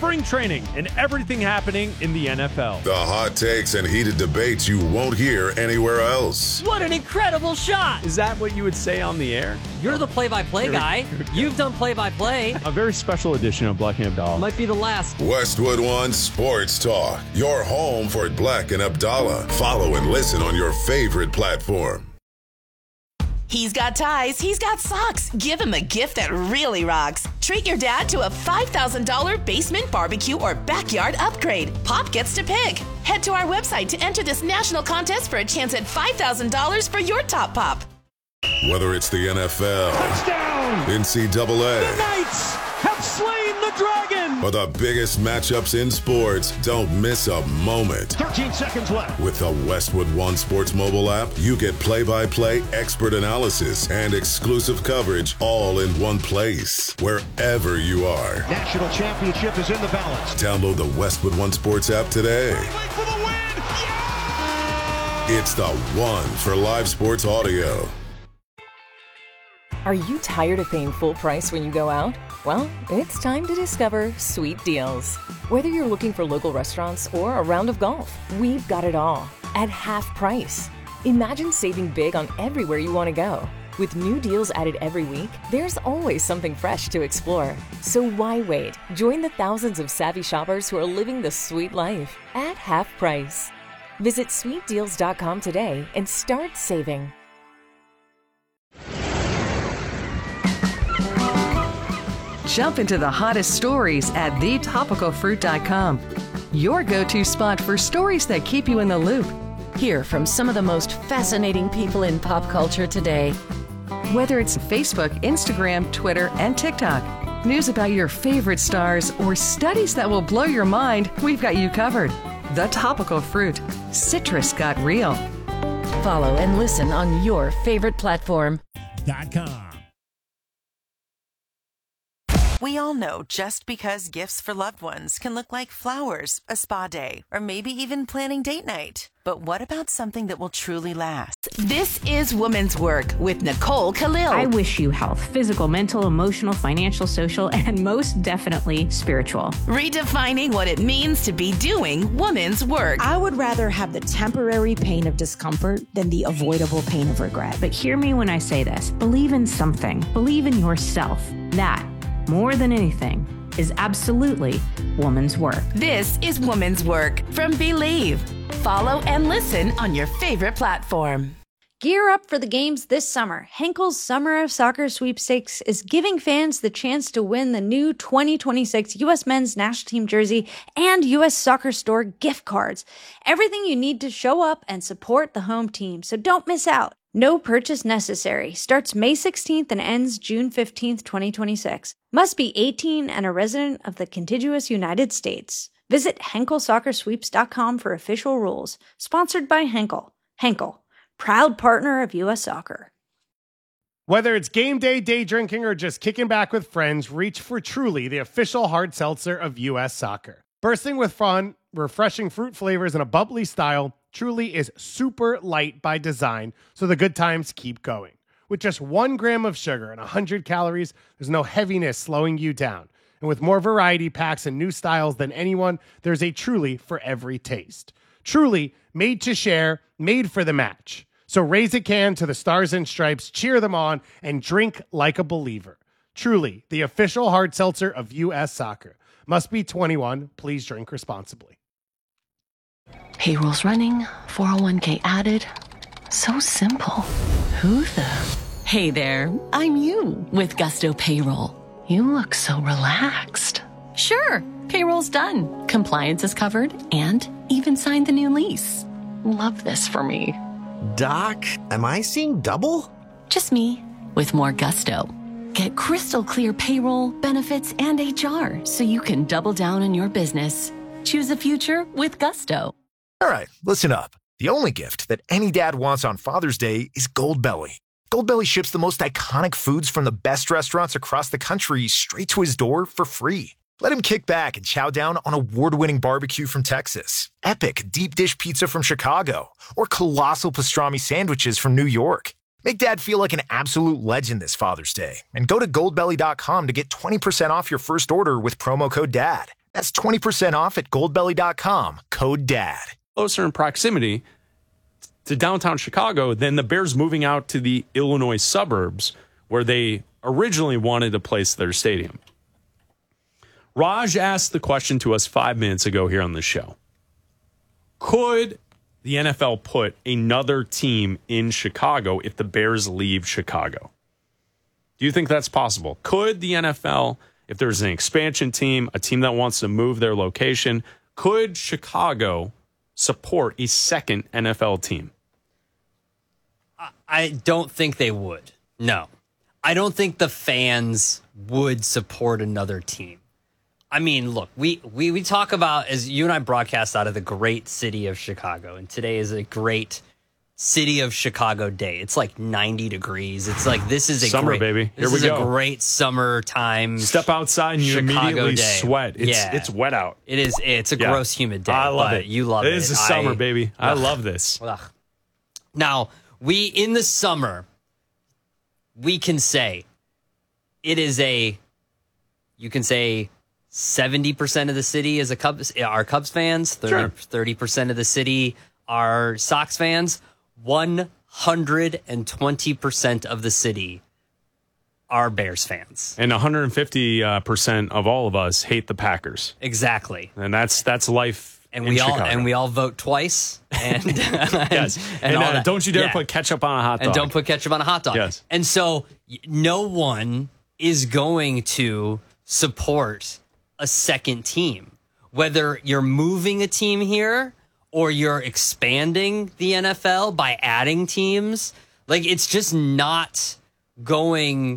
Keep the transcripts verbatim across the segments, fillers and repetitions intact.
spring training, and everything happening in the N F L. The hot takes and heated debates you won't hear anywhere else. What an incredible shot! Is that what you would say on the air? You're the play-by-play guy. You've done play-by-play. A very special edition of Black and Abdallah. Might be the last. Westwood One Sports Talk, your home for Black and Abdallah. Follow and listen on your favorite platform. He's got ties, he's got socks. Give him a gift that really rocks. Treat your dad to a five thousand dollars basement barbecue or backyard upgrade. Pop gets to pick. Head to our website to enter this national contest for a chance at five thousand dollars for your top pop. Whether it's the N F L, Touchdown! N C double A, The Knights have slain the dragon! or the biggest matchups in sports, don't miss a moment. thirteen seconds left. With the Westwood One Sports mobile app, you get play-by-play, expert analysis, and exclusive coverage all in one place, wherever you are. National championship is in the balance. Download the Westwood One Sports app today. For the win! Yeah! It's the one for live sports audio. Are you tired of paying full price when you go out? Well, it's time to discover Sweet Deals. Whether you're looking for local restaurants or a round of golf, we've got it all at half price. Imagine saving big on everywhere you want to go. With new deals added every week, there's always something fresh to explore. So why wait? Join the thousands of savvy shoppers who are living the sweet life at half price. Visit sweet deals dot com today and start saving. Jump into the hottest stories at the topical fruit dot com. Your go-to spot for stories that keep you in the loop. Hear from some of the most fascinating people in pop culture today. Whether it's Facebook, Instagram, Twitter, and TikTok. News about your favorite stars or studies that will blow your mind, we've got you covered. The Topical Fruit. Citrus got real. Follow and listen on your favorite platform. .com. We all know just because gifts for loved ones can look like flowers, a spa day, or maybe even planning date night. But what about something that will truly last? This is Woman's Work with Nicole Khalil. I wish you health, physical, mental, emotional, financial, social, and most definitely spiritual. Redefining what it means to be doing woman's work. I would rather have the temporary pain of discomfort than the avoidable pain of regret. But hear me when I say this. Believe in something. Believe in yourself. That, more than anything, is absolutely woman's work. This is Woman's Work from Believe. Follow and listen on your favorite platform. Gear up for the games this summer. Henkel's Summer of Soccer Sweepstakes is giving fans the chance to win the new twenty twenty-six U S Men's National Team jersey and U S Soccer Store gift cards. Everything you need to show up and support the home team, so don't miss out. No purchase necessary. Starts May sixteenth and ends June fifteenth, twenty twenty-six. Must be eighteen and a resident of the contiguous United States. Visit henkel soccer sweeps dot com for official rules. Sponsored by Henkel. Henkel, proud partner of U S Soccer. Whether it's game day, day drinking, or just kicking back with friends, reach for Truly, the official hard seltzer of U S Soccer. Bursting with fun, refreshing fruit flavors, and a bubbly style, Truly is super light by design, so the good times keep going. With just one gram of sugar and one hundred calories, there's no heaviness slowing you down. And with more variety packs and new styles than anyone, there's a Truly for every taste. Truly, made to share, made for the match. So raise a can to the Stars and Stripes, cheer them on, and drink like a believer. Truly, the official hard seltzer of U S Soccer. Must be twenty-one. Please drink responsibly. Payroll's running, four oh one k added. So simple. Who the? Hey there, I'm you with Gusto Payroll. You look so relaxed. Sure, payroll's done. Compliance is covered and even signed the new lease. Love this for me. Doc, am I seeing double? Just me with more gusto. Get crystal clear payroll, benefits, and H R so you can double down on your business. Choose a future with Gusto. All right, listen up. The only gift that any dad wants on Father's Day is Goldbelly. Goldbelly ships the most iconic foods from the best restaurants across the country straight to his door for free. Let him kick back and chow down on award-winning barbecue from Texas, epic deep dish pizza from Chicago, or colossal pastrami sandwiches from New York. Make Dad feel like an absolute legend this Father's Day and go to goldbelly dot com to get twenty percent off your first order with promo code DAD. That's twenty percent off at goldbelly dot com. Code DAD. Closer in proximity to downtown Chicago than the Bears moving out to the Illinois suburbs where they originally wanted to place their stadium. Raj asked the question to us five minutes ago here on the show. Could the N F L put another team in Chicago if the Bears leave Chicago? Do you think that's possible? Could the N F L, if there's an expansion team, a team that wants to move their location, could Chicago support a second N F L team? I don't think they would. No. I don't think the fans would support another team. I mean, look, we, we, we talk about, as you and I broadcast out of the great city of Chicago, and today is a great city of Chicago day. It's like ninety degrees. It's like, this is a summer, great, baby. Here this we is go. a great summertime. Step outside and you Chicago immediately day. sweat. It's, yeah. it's wet out. It is. It's a Yeah. gross, humid day. I love but it. You love it. It is the summer, I- baby. I Ugh. love this. Ugh. Now, we, in the summer, we can say it is a, you can say seventy percent of the city is a Cubs, are Cubs fans, Sure. thirty percent of the city are Sox fans, one hundred twenty percent of the city are Bears fans. And one hundred fifty percent of all of us hate the Packers. Exactly. And that's that's life And in we all Chicago. and we all vote twice. And, Yes. And, all uh, that. don't you dare Yeah. put ketchup on a hot dog. And don't put ketchup on a hot dog. Yes. And so y- no one is going to support a second team, whether you're moving a team here or you're expanding the N F L by adding teams. Like, it's just not going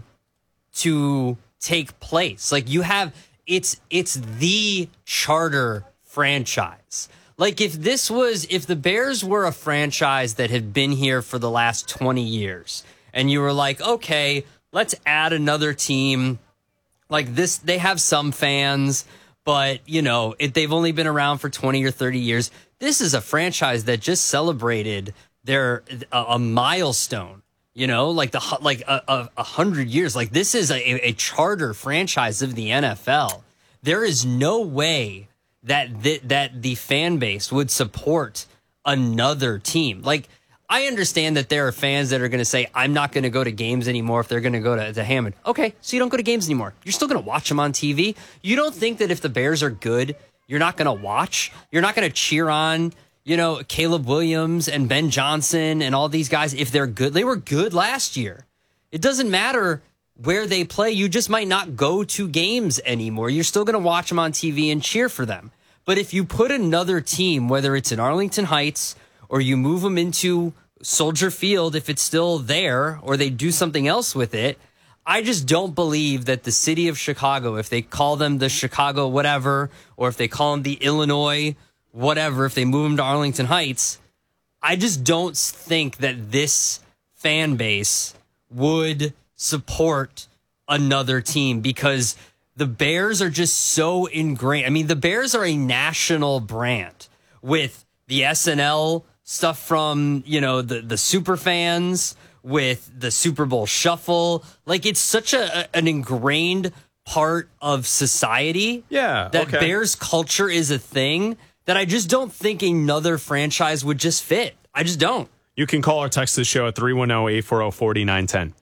to take place. Like, you have, it's, it's the charter franchise. Like, if this was, if the Bears were a franchise that had been here for the last twenty years and you were like, okay, let's add another team like this, they have some fans, but you know, it, they've only been around for twenty or thirty years. This is a franchise that just celebrated their, a, a milestone, you know, like the, hu- like a, a, a hundred years. Like, this is a, a charter franchise of the N F L. There is no way that the, that the fan base would support another team. Like, I understand that there are fans that are going to say, I'm not going to go to games anymore if they're going to go to, to Hammond. Okay, so you don't go to games anymore. You're still going to watch them on T V. You don't think that if the Bears are good, you're not going to watch? You're not going to cheer on, you know, Caleb Williams and Ben Johnson and all these guys if they're good? They were good last year. It doesn't matter where they play. You just might not go to games anymore. You're still going to watch them on T V and cheer for them. But if you put another team, whether it's in Arlington Heights or you move them into Soldier Field, if it's still there, or they do something else with it, I just don't believe that the city of Chicago, if they call them the Chicago whatever, or if they call them the Illinois whatever, if they move them to Arlington Heights, I just don't think that this fan base would support another team because the Bears are just so ingrained. I mean, the Bears are a national brand with the S N L stuff from, you know, the, the super fans, with the Super Bowl shuffle. Like, it's such a, a an ingrained part of society. Yeah, that okay. Bears culture is a thing that I just don't think another franchise would just fit. I just don't. You can call or text the show at three one zero, eight four zero, four nine one zero.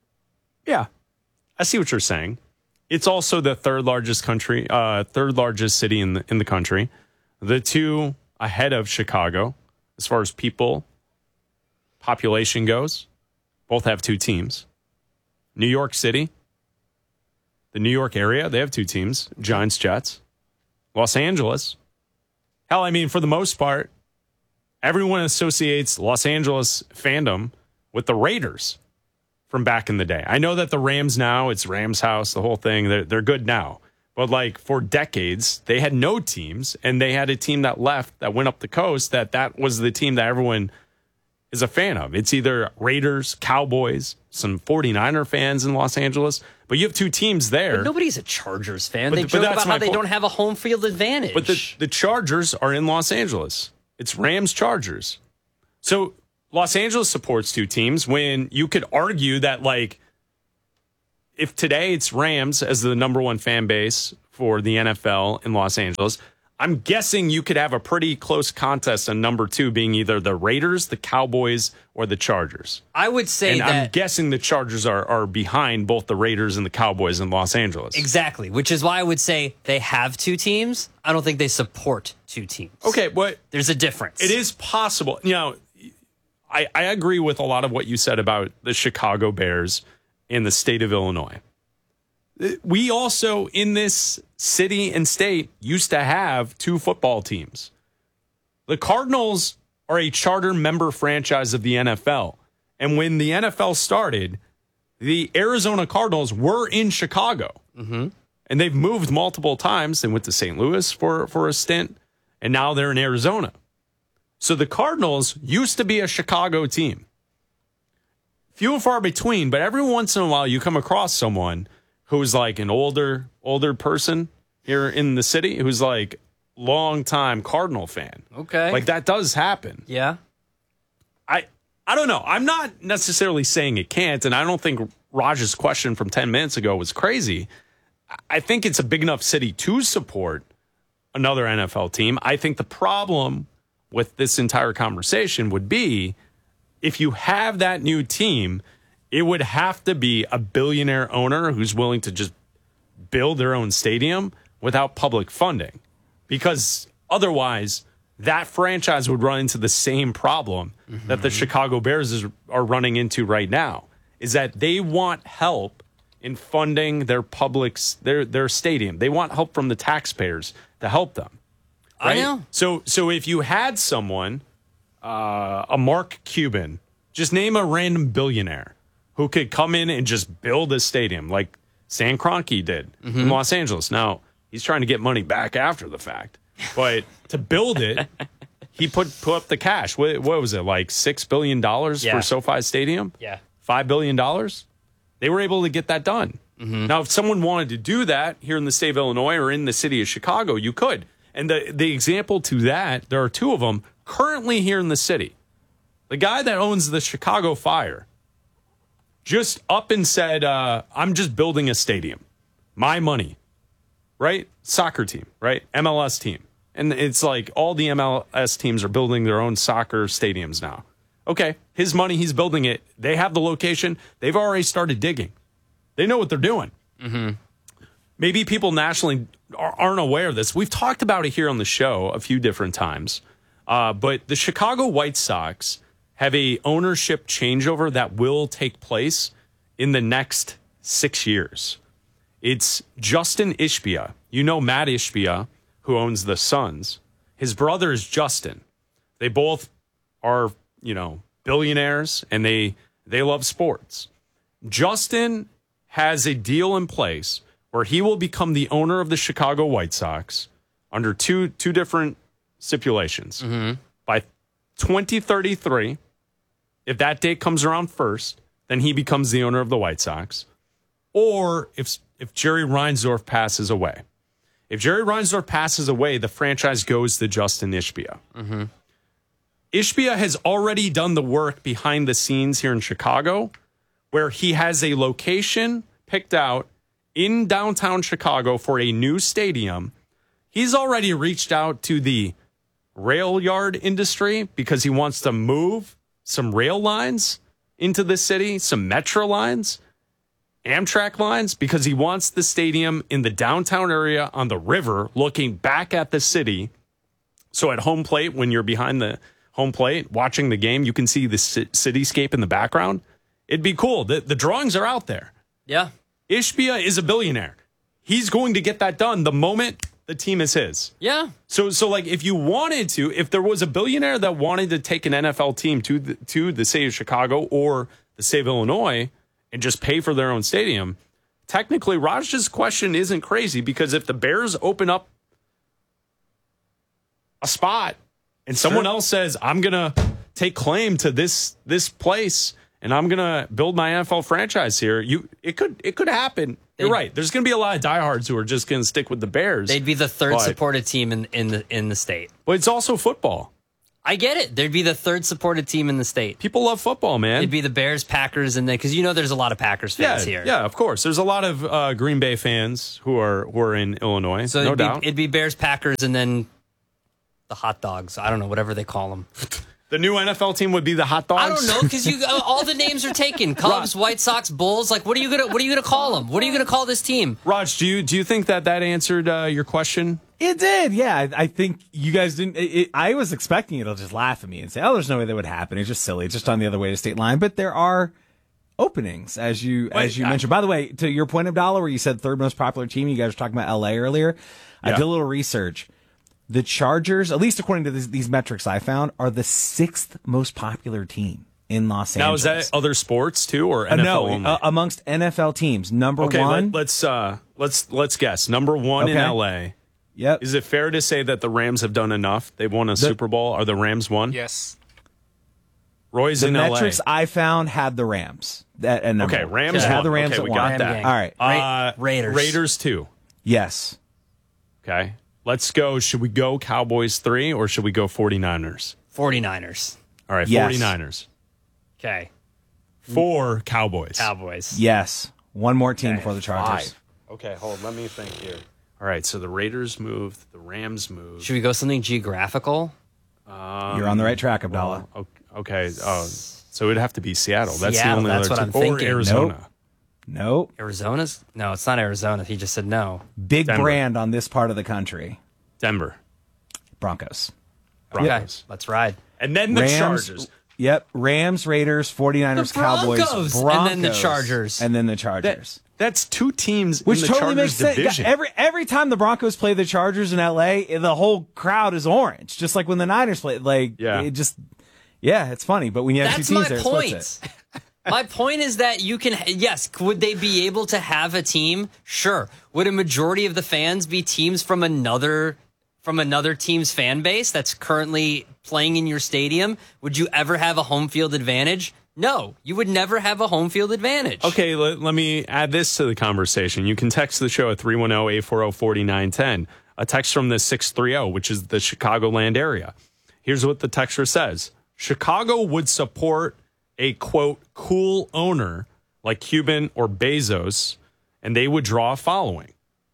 Yeah, I see what you're saying. It's also the third largest country, uh, third largest city in the in the country. The two ahead of Chicago, as far as people, population goes. Both have two teams. New York City, the New York area, they have two teams, Giants, Jets. Los Angeles. Hell, I mean, for the most part, everyone associates Los Angeles fandom with the Raiders from back in the day. I know that the Rams now, it's Rams house, the whole thing, they're, they're good now. But like for decades, they had no teams, and they had a team that left that went up the coast that that was the team that everyone is a fan of. It's either Raiders, Cowboys, some 49er fans in Los Angeles, but you have two teams there. But nobody's a Chargers fan. But- they but joke that's about my how they point. don't have a home field advantage. But the, the Chargers are in Los Angeles. It's Rams Chargers. So Los Angeles supports two teams when you could argue that, like, if today it's Rams as the number one fan base for the N F L in Los Angeles. I'm guessing you could have a pretty close contest on number two being either the Raiders, the Cowboys, or the Chargers. I would say and that... I'm guessing the Chargers are, are behind both the Raiders and the Cowboys in Los Angeles. Exactly, which is why I would say they have two teams. I don't think they support two teams. Okay, but... There's a difference. It is possible. You know, I, I agree with a lot of what you said about the Chicago Bears in the state of Illinois. We also, in this city and state, used to have two football teams. The Cardinals are a charter member franchise of the N F L. And when the N F L started, the Arizona Cardinals were in Chicago. Mm-hmm. And they've moved multiple times. They went to Saint Louis for, for a stint, and now they're in Arizona. So the Cardinals used to be a Chicago team. Few and far between, but every once in a while you come across someone who's like an older older person here in the city who's like long-time Cardinal fan. Okay. Like that does happen. Yeah. I I don't know. I'm not necessarily saying it can't, and I don't think Raj's question from ten minutes ago was crazy. I think it's a big enough city to support another N F L team. I think the problem with this entire conversation would be if you have that new team, it would have to be a billionaire owner who's willing to just build their own stadium without public funding. Because otherwise, that franchise would run into the same problem mm-hmm. that the Chicago Bears is, are running into right now, is that they want help in funding their public's their their stadium. They want help from the taxpayers to help them. Right? I know. So so if you had someone, uh, a Mark Cuban, just name a random billionaire who could come in and just build a stadium like Stan Kroenke did Mm-hmm. in Los Angeles. Now, he's trying to get money back after the fact. But to build it, he put put up the cash. What, what was it, like six billion dollars Yeah. for SoFi Stadium? Yeah. five billion dollars? They were able to get that done. Mm-hmm. Now, if someone wanted to do that here in the state of Illinois or in the city of Chicago, you could. And the, the example to that, there are two of them currently here in the city. The guy that owns the Chicago Fire just up and said, uh, I'm just building a stadium. My money, right? Soccer team, right? M L S team. And it's like all the M L S teams are building their own soccer stadiums now. Okay, his money, he's building it. They have the location. They've already started digging. They know what they're doing. Mm-hmm. Maybe people nationally aren't aware of this. We've talked about it here on the show a few different times. Uh, but the Chicago White Sox have a ownership changeover that will take place in the next six years. It's Justin Ishbia. You know Matt Ishbia, who owns the Suns. His brother is Justin. They both are, you know, billionaires, and they they love sports. Justin has a deal in place where he will become the owner of the Chicago White Sox under two two different stipulations. Mm-hmm. By twenty thirty-three, if that date comes around first, then he becomes the owner of the White Sox. Or if if Jerry Reinsdorf passes away. If Jerry Reinsdorf passes away, the franchise goes to Justin Ishbia. Mm-hmm. Ishbia has already done the work behind the scenes here in Chicago, where he has a location picked out in downtown Chicago for a new stadium. He's already reached out to the rail yard industry because he wants to move some rail lines into the city, some metro lines, Amtrak lines, because he wants the stadium in the downtown area on the river looking back at the city. So at home plate, when you're behind the home plate watching the game, you can see the cityscape in the background. It'd be cool. The, the drawings are out there. Yeah. Ishbia is a billionaire. He's going to get that done the moment the team is his. Yeah. So, so like, if you wanted to, if there was a billionaire that wanted to take an N F L team to the, to the city of Chicago or the state of Illinois and just pay for their own stadium, technically, Raj's question isn't crazy, because if the Bears open up a spot and someone Sure. else says, I'm going to take claim to this this place and I'm going to build my N F L franchise here, you it could it could happen. You're They'd- right. There's going to be a lot of diehards who are just going to stick with the Bears. They'd be the third But- supported team in, in the in the state. But it's also football. I get it. There'd be the third supported team in the state. People love football, man. It'd be the Bears, Packers, and then because you know there's a lot of Packers fans yeah, here. Yeah, of course. There's a lot of uh, Green Bay fans who are who are in Illinois. So no it'd be, doubt. it'd be Bears, Packers, and then the hot dogs. I don't know, whatever they call them. The new N F L team would be the hot dogs. I don't know because you uh, all the names are taken. Cubs, White Sox, Bulls. Like, what are you gonna what are you gonna call them? What are you gonna call this team? Raj, do you do you think that that answered uh, your question? It did, yeah. I, I think you guys didn't. It, it, I was expecting it'll just laugh at me and say, "Oh, there's no way that would happen. It's just silly. It's just on the other way to state line." But there are openings, as you Wait, as you I, mentioned. By the way, to your point, Abdallah, where you said third most popular team, you guys were talking about L A earlier. Yeah. I did a little research. The Chargers, at least according to this, these metrics I found, are the sixth most popular team in Los now, Angeles. Now, is that other sports too, or N F L uh, no, only? Uh, amongst N F L teams, number okay, one. Let, let's uh, let's let's guess. Number one okay. in L A. Yep. Is it fair to say that the Rams have done enough? They've won a the, Super Bowl. Are the Rams won? Yes. Roy's the in L A. The metrics I found had the Rams. That and okay, Rams had won. the Rams. Okay, we won. got that. All right, uh, Raiders. Raiders two. Yes. Okay. Let's go. Should we go Cowboys three or should we go 49ers? 49ers. All right, yes. 49ers. Okay. Four Cowboys. Cowboys. Yes. One more team okay. before the Chargers. Five. Okay, hold. Let me think here. All right, so the Raiders moved. The Rams moved. Should we go something geographical? Um, You're on the right track, Abdallah. Well, okay. Oh, so it'd have to be Seattle. That's Seattle, the only that's other what two. I'm thinking. Or Arizona. Nope. Nope. Arizona's? No, it's not Arizona. He just said no. Big Denver. brand on this part of the country. Denver. Broncos. Broncos. Okay, let's ride. And then the Rams, Chargers. Yep. Rams, Raiders, 49ers, The Broncos. Cowboys, Broncos. And then the Chargers. And then the Chargers. That, that's two teams Which in the totally Chargers makes sense. division. Every, every time the Broncos play the Chargers in L A, the whole crowd is orange. Just like when the Niners play. Like, yeah. it just, yeah, it's funny. But when you have That's two teams my there, point. it splits it. My point is that you can, yes, would they be able to have a team? Sure. Would a majority of the fans be teams from another from another team's fan base that's currently playing in your stadium? Would you ever have a home field advantage? No, you would never have a home field advantage. Okay, let, let me add this to the conversation. You can text the show at three one zero, eight four zero, four nine one zero. A text from the six three zero, which is the Chicagoland area. Here's what the texter says. Chicago would support a, quote, cool owner like Cuban or Bezos, and they would draw a following.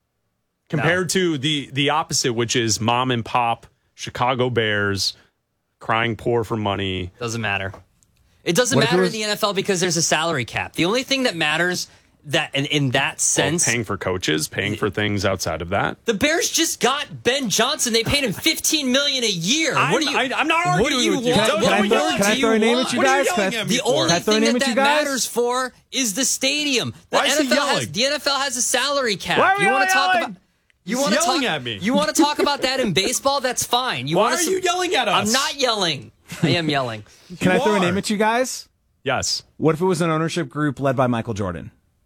Compared no. to the, the opposite, which is mom and pop, Chicago Bears, crying poor for money. Doesn't matter. It doesn't What if matter it was- in the N F L because there's a salary cap. The only thing that matters that in, in that sense, Well, paying for coaches, paying for things outside of that. the Bears just got Ben Johnson. They paid him fifteen million dollars a year. I'm- what do you? I- I'm not what do arguing you with you. want? Can I- What can I do throw- you can I do throw a name want? at you What are guys? yelling Can I- at me The for? only only Can I throw a thing name that at you that guys? matters for is the stadium. The Why is he N F L has yelling? the N F L has a salary cap. Why are we you all want to talk yelling? about? You He's want to yelling talk at me. You want to talk about that in baseball? That's fine. You Why wanna are su- you yelling at us? I'm not yelling. I am yelling. Can You I throw a are. name at you guys? Yes. What if it was an ownership group led by Michael Jordan?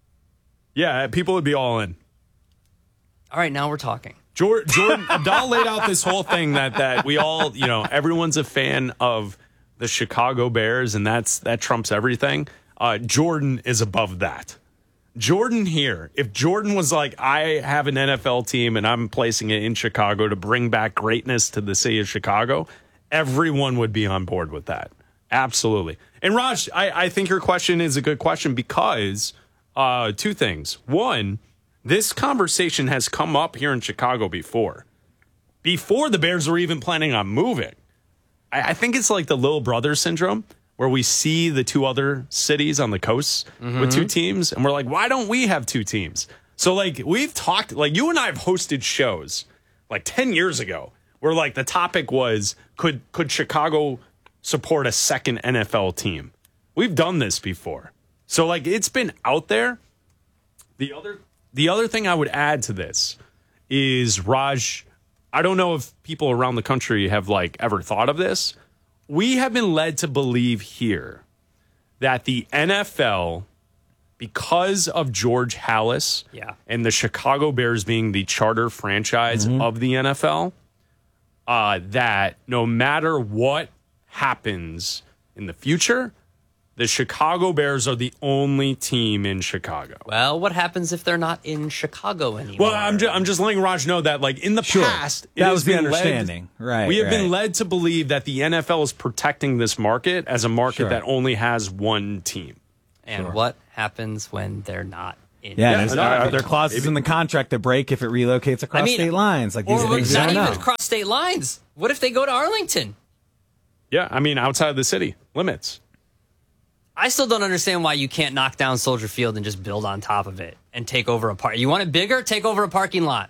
Yeah, people would be all in. All right, now we're talking. Jordan, Jordan Abdal laid out this whole thing that that we all, you know, everyone's a fan of the Chicago Bears, and that's that trumps everything. Uh, Jordan is above that. Jordan here, if Jordan was like, I have an N F L team and I'm placing it in Chicago to bring back greatness to the city of Chicago, everyone would be on board with that. Absolutely. And Raj, I, I think your question is a good question because uh, two things. One, this conversation has come up here in Chicago before. Before the Bears were even planning on moving. I, I think it's like the little brother syndrome where we see the two other cities on the coast Mm-hmm. with two teams. And we're like, why don't we have two teams? So like we've talked, like you and I have hosted shows like ten years ago where like the topic was, could could Chicago support a second N F L team? We've done this before. So like it's been out there. The other the other thing I would add to this is, Raj, I don't know if people around the country have like ever thought of this. We have been led to believe here that the N F L, because of George Halas Yeah. and the Chicago Bears being the charter franchise of the N F L, uh, that no matter what happens in the future, The Chicago Bears are the only team in Chicago. Well, what happens if they're not in Chicago anymore? Well, I'm just, I'm just letting Raj know that, like, in the Sure. past, it That has was the been understanding. Led, Right, we have right. been led to believe that the N F L is protecting this market as a market Sure. that only has one team. And Sure. what happens when they're not in? Yeah, Yeah, there's, no, are I- there clauses maybe- in the contract that break if it relocates across I mean, state lines? Like these Or things you not don't even know. across state lines. What if they go to Arlington? Yeah, I mean, outside of the city limits. I still don't understand why you can't knock down Soldier Field and just build on top of it and take over a park. You want it bigger? Take over a parking lot.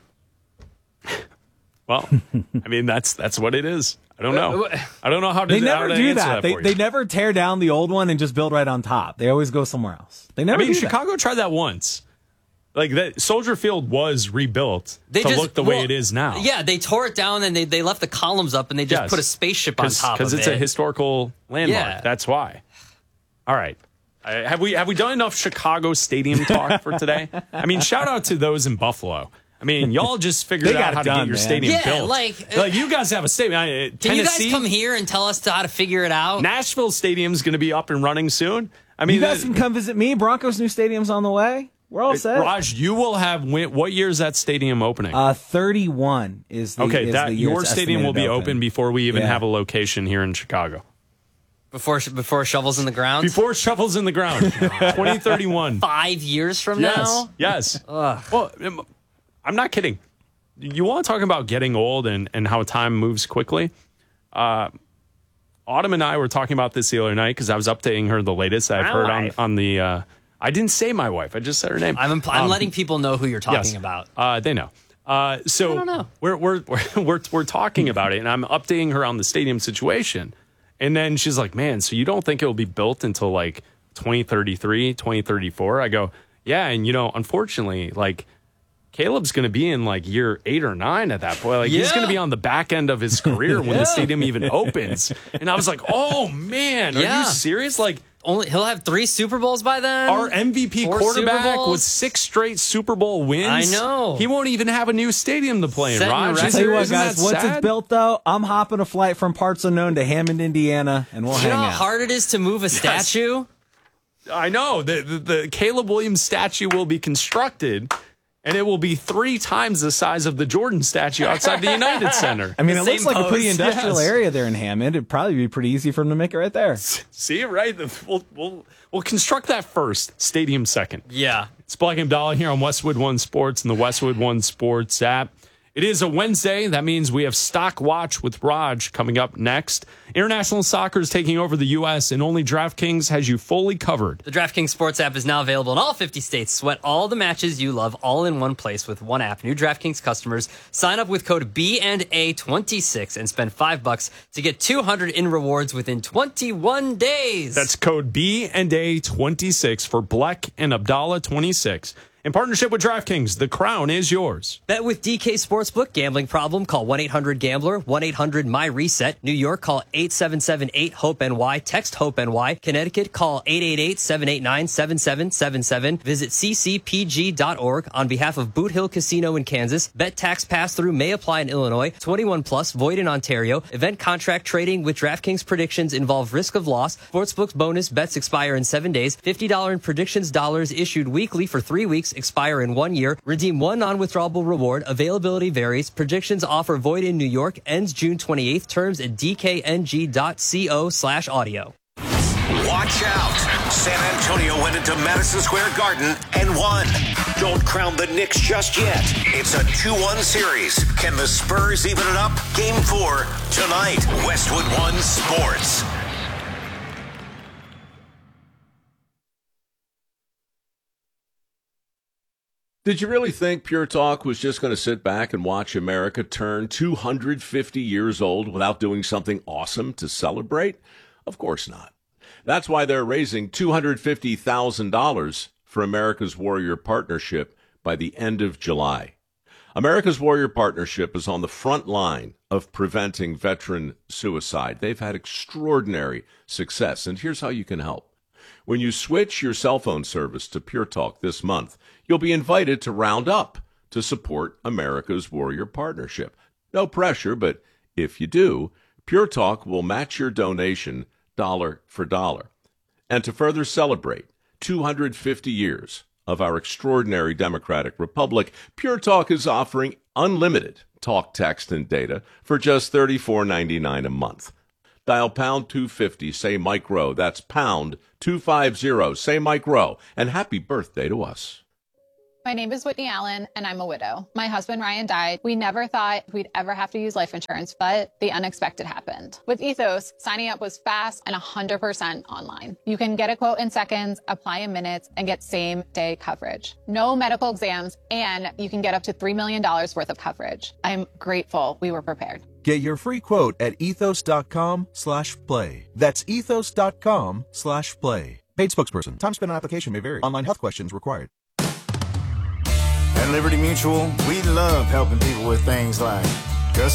Well, I mean, that's that's what it is. I don't know. I don't know how to, They how never to do answer that. that they for you. they never tear down the old one and just build right on top. They always go somewhere else. They never I mean, do that. Chicago tried that once. Like, that Soldier Field was rebuilt They to just, look the way well, it is now. Yeah, they tore it down and they, they left the columns up and they just Yes. put a spaceship on top of it. Because it's a historical landmark. Yeah. That's why. All right. Uh, have we have we done enough Chicago stadium talk for today? I mean, shout out to those in Buffalo. I mean, y'all just figured They out got how it to done, get your man. stadium Yeah, built. like- like you guys have a stadium. I- Can Tennessee, you guys come here and tell us to, how to figure it out? Nashville Stadium's going to be up and running soon. I mean, you guys that- can come visit me. Broncos' new stadium's on the way. We're all set. Raj, you will have win- what year is that stadium opening? Uh, thirty-one is the okay, is that the year your it's stadium will be estimated to open before we even Yeah. have a location here in Chicago. Before before shovels in the ground? Before shovels in the ground, twenty thirty-one. Five years from Yes, now? yes. Ugh. Well, I'm- I'm not kidding. You want to talk about getting old and, and how time moves quickly? Uh, Autumn and I were talking about this the other night because I was updating her the latest I've My heard on, wife. on the. Uh, I didn't say my wife. I just said her name. I'm, I'm Um, letting people know who you're talking yes. about. Uh, they know. Uh, so I don't know. We're, we're we're we're we're talking about it, and I'm updating her on the stadium situation. And then she's like, "Man, so you don't think it'll be built until like twenty thirty-three, twenty thirty-four?" I go, "Yeah." And you know, unfortunately, like Caleb's going to be in like year eight or nine at that point. Like he's Yeah. going to be on the back end of his career when Yeah. the stadium even opens. And I was like, "Oh man, are Yeah. you serious?" Like. Only he'll have three Super Bowls by then. Our M V P Four Super quarterback Bowls? with six straight Super Bowl wins. I know. He won't even have a new stadium to play in. Setting a Raj, record. Is Tell you there- what, isn't guys. that Once sad? it's built, though, I'm hopping a flight from parts unknown to Hammond, Indiana, and we'll You hang know how out. hard it is to move a statue? I know the, the the Caleb Williams statue will be constructed, and it will be three times the size of the Jordan statue outside the United Center. I mean, The it looks same like a pretty pose. industrial Yes. area there in Hammond. It'd probably be pretty easy for them to make it right there. See, right? The- We'll we'll we'll construct that first, stadium second. Yeah. It's Black and Dollar here on Westwood One Sports and the Westwood One Sports app. It is a Wednesday. That means we have Stock Watch with Raj coming up next. International soccer is taking over the U S, and only DraftKings has you fully covered. The DraftKings Sports app is now available in all fifty states. Sweat all the matches you love all in one place with one app. New DraftKings customers sign up with code B and A twenty-six and spend five bucks to get two hundred in rewards within twenty-one days. That's code B and A twenty-six for Bleck and Abdallah twenty-six. In partnership with DraftKings, the crown is yours. Bet with D K Sportsbook. Gambling problem? Call one eight hundred gambler, one eight hundred my reset. New York, call eight seven seven eight hope N Y. Text HOPE-NY. Connecticut, call eight eight eight seven eight nine seven seven seven seven. Visit c c p g dot org. On behalf of Boot Hill Casino in Kansas, bet tax pass-through may apply in Illinois. twenty-one plus, void in Ontario. Event contract trading with DraftKings predictions involve risk of loss. Sportsbook's bonus bets expire in seven days. fifty dollars in predictions dollars issued weekly for three weeks. Expire in one year. Redeem one non-withdrawable reward. Availability varies. Predictions offer void in New York. Ends June twenty-eighth. Terms at d k n g dot co slash audio. Watch out. San Antonio went into Madison Square Garden and won. Don't crown the Knicks just yet. It's a two one series. Can the Spurs even it up? Game four tonight. Westwood One Sports. Did you really think Pure Talk was just going to sit back and watch America turn two hundred fifty years old without doing something awesome to celebrate? Of course not. That's why they're raising two hundred fifty thousand dollars for America's Warrior Partnership by the end of July. America's Warrior Partnership is on the front line of preventing veteran suicide. They've had extraordinary success, and here's how you can help. When you switch your cell phone service to Pure Talk this month, you'll be invited to round up to support America's Warrior Partnership. No pressure, but if you do, Pure Talk will match your donation dollar for dollar. And to further celebrate two hundred fifty years of our extraordinary democratic republic, Pure Talk is offering unlimited talk, text, and data for just thirty-four ninety-nine a month. Dial pound two fifty, say Mike Rowe. That's pound two fifty, say Mike Rowe. And happy birthday to us. My name is Whitney Allen, and I'm a widow. My husband, Ryan, died. We never thought we'd ever have to use life insurance, but the unexpected happened. With Ethos, signing up was fast and one hundred percent online. You can get a quote in seconds, apply in minutes, and get same-day coverage. No medical exams, and you can get up to three million dollars worth of coverage. I'm grateful we were prepared. Get your free quote at ethos.com slash play. That's ethos.com slash play. Paid spokesperson. Time spent on application may vary. Online health questions required. At Liberty Mutual, we love helping people with things like